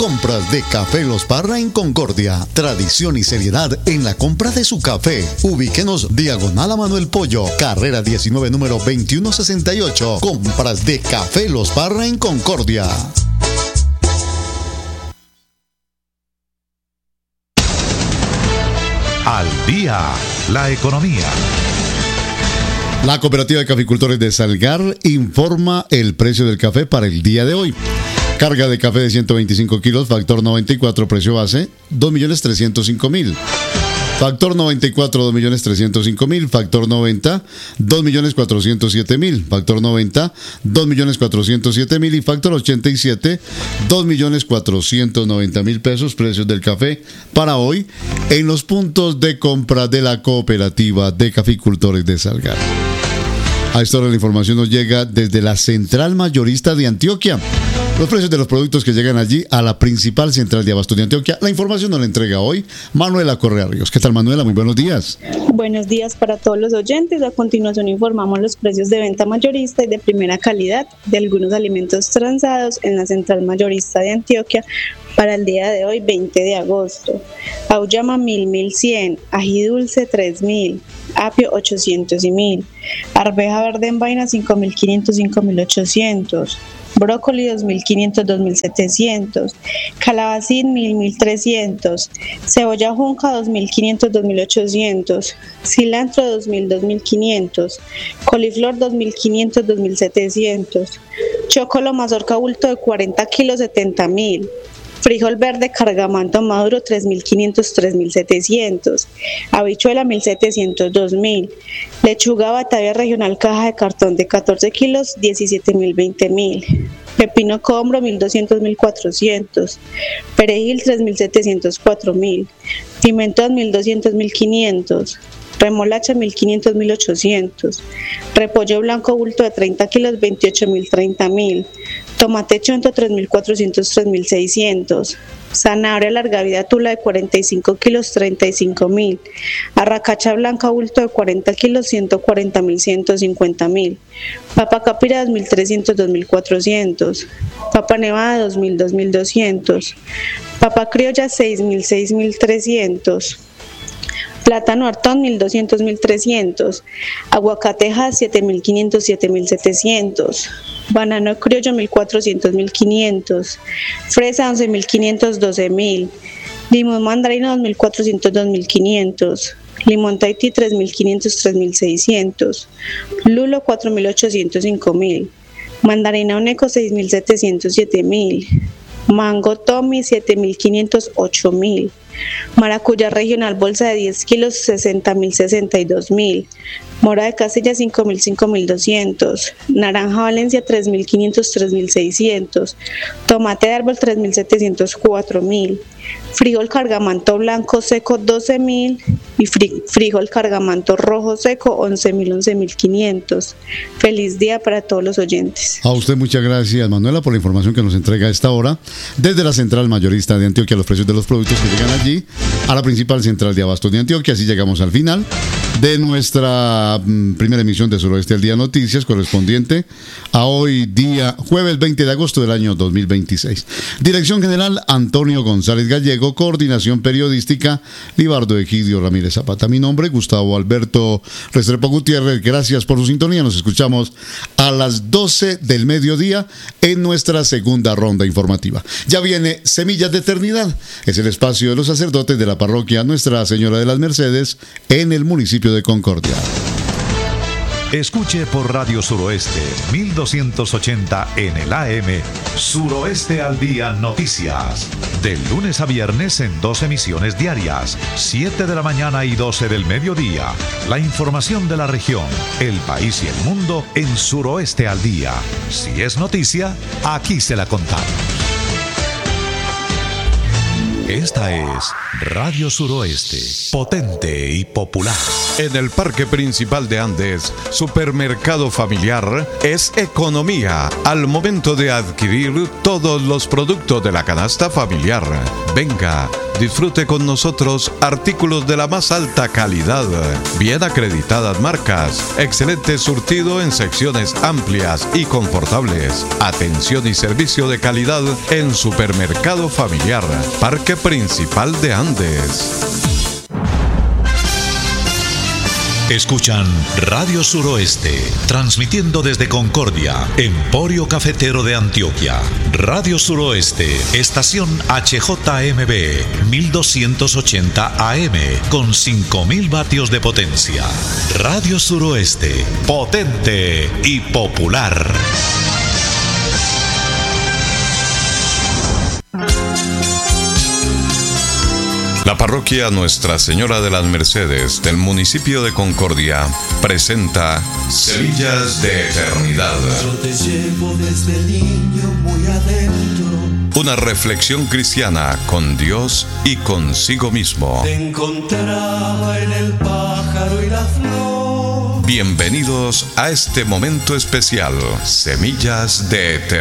Compras de Café Los Parra en Concordia. Tradición y seriedad en la compra de su café. Ubíquenos diagonal a Manuel Pollo, carrera 19, número 2168. Compras de Café Los Parra en Concordia. Al día, la economía. La Cooperativa de Caficultores de Salgar informa el precio del café para el día de hoy. Carga de café de 125 kilos, factor 94, precio base, 2.305.000. Factor 94, 2.305.000. Factor 90, 2.407.000. Factor 90, 2.407.000. Y factor 87, 2.490.000 pesos. Precios del café para hoy en los puntos de compra de la Cooperativa de Caficultores de Salgar. A esta hora la información nos llega desde la Central Mayorista de Antioquia. Los precios de los productos que llegan allí a la principal central de abasto de Antioquia. La información nos la entrega hoy Manuela Correa Ríos. ¿Qué tal, Manuela? Muy buenos días. Buenos días para todos los oyentes. A continuación informamos los precios de venta mayorista y de primera calidad de algunos alimentos transados en la Central Mayorista de Antioquia para el día de hoy, 20 de agosto. Auyama 1.100, ají dulce 3.000, apio 800 y 1.000, arveja verde en vaina 5.500, 5.800, brócoli 2.500, 2.700, calabacín 1.000, 1.300, cebolla junca 2.500, 2.800, cilantro 2.000, 2.500, coliflor 2.500, 2.700, chocolo mazorca bulto de 40 kilos 70.000, frijol verde cargamanto maduro 3.500, 3.700, habichuela 1.700, 2.000, lechuga batavia regional caja de cartón de 14 kilos 17.000, 20.000, pepino combro 1.200, 1.400, perejil 3.700, 4.000, pimiento 1.200, 1.500, remolacha 1.500, 1.800, repollo blanco bulto de 30 kilos 28.000, 30.000, tomate chonto 3.400, 3.600, zanahoria larga vida tula de 45 kilos 35.000, arracacha blanca bulto de 40 kilos 140.000, 150.000, papa capira 2.300, 2.400, papa nevada 2.000, 2.200, papa criolla 6.000, 6.300, plátano hartón 1.200, 1.300, aguacatejas 7.500, 7.700, banano criollo 1.400, 1.500, fresa 11.500, 12.000, limón mandarino 2.400, 2.500, limón Tahití 3.500, 3.600, lulo 4.800, 5.000, mandarina oneco 6.700, 7.000, mango Tommy 7.500, 8.000, maracuyá regional bolsa de 10 kilos 60.000, 62.000, mora de Castilla 5.000, 5.200, naranja Valencia 3.500, 3.600, tomate de árbol 3.700, 4.000, frijol cargamanto blanco seco 12.000 y frijol cargamanto rojo seco 11.000, 11.500. Feliz día para todos los oyentes. A usted muchas gracias, Manuela, por la información que nos entrega a esta hora desde la Central Mayorista de Antioquia, los precios de los productos que llegan allí a la principal central de abastos de Antioquia. Así llegamos al final de nuestra primera emisión de Suroeste al Día Noticias, correspondiente a hoy, día jueves 20 de agosto del año 2026. Dirección General Antonio González Gallego, coordinación periodística Libardo Egidio Ramírez Zapata. Mi nombre Gustavo Alberto Restrepo Gutiérrez. Gracias por su sintonía. Nos escuchamos a las 12 del mediodía en nuestra segunda ronda informativa. Ya viene Semillas de Eternidad. Es el espacio de los sacerdotes de la parroquia Nuestra Señora de las Mercedes en el municipio de Concordia. Escuche por Radio Suroeste 1280 en el AM Suroeste al Día Noticias. De lunes a viernes en 2 emisiones diarias, 7 de la mañana y 12 del mediodía. La información de la región, el país y el mundo en Suroeste al Día. Si es noticia, aquí se la contamos. Esta es Radio Suroeste, potente y popular. En el Parque Principal de Andes, Supermercado Familiar es economía al momento de adquirir todos los productos de la canasta familiar. Venga Disfrute con nosotros artículos de la más alta calidad, bien acreditadas marcas, excelente surtido en secciones amplias y confortables, atención y servicio de calidad en Supermercado Familiar, Parque Principal de Andes. Escuchan Radio Suroeste, transmitiendo desde Concordia, Emporio Cafetero de Antioquia. Radio Suroeste, estación HJMB, 1280 AM, con 5000 vatios de potencia. Radio Suroeste, potente y popular. La parroquia Nuestra Señora de las Mercedes del municipio de Concordia presenta Semillas de Eternidad. Yo te llevo desde niño muy adentro. Una reflexión cristiana con Dios y consigo mismo. Te encontraba en el pájaro y la flor. Bienvenidos a este momento especial, Semillas de Eternidad.